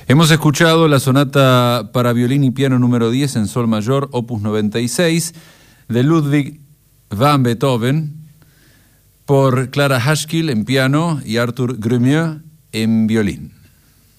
Hemos escuchado la sonata para violín y piano número 10 en sol mayor, opus 96, de Ludwig van Beethoven, por Clara Haskell en piano y Arthur Grumiaux en violín.